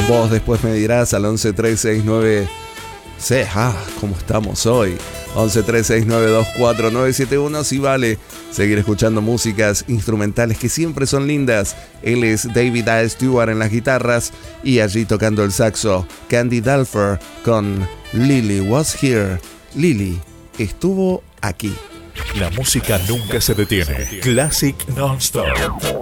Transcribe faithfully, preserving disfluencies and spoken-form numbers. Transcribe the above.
Vos después me dirás al once tres seis nueve. Sí, ah, ¿cómo estamos hoy? once tres seis nueve dos cuatro nueve siete uno. Si vale seguir escuchando músicas instrumentales que siempre son lindas. Él es David A. Stewart en las guitarras y allí tocando el saxo, Candy Dulfer con Lily Was Here. Lily estuvo aquí. La música nunca se detiene. Classic Non-Stop.